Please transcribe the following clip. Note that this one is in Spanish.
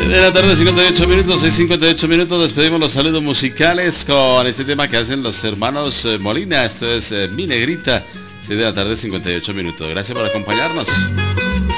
De la tarde, 58 minutos, 6:58 minutos. Despedimos los saludos musicales con este tema que hacen los hermanos Molina. Esto es Mi Negrita. 6 de la tarde, 58 minutos. Gracias por acompañarnos.